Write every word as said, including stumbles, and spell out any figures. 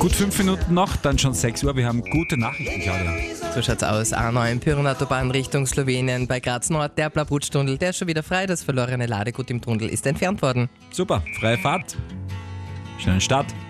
Gut fünf Minuten noch, dann schon sechs Uhr. Wir haben gute Nachrichten, Claudia. So schaut's aus. A neun Pyrenautobahn Richtung Slowenien bei Graz Nord. Der Blabrutsch-Tunnel, der ist schon wieder frei. Das verlorene Ladegut im Tunnel ist entfernt worden. Super, freie Fahrt. Schönen Start.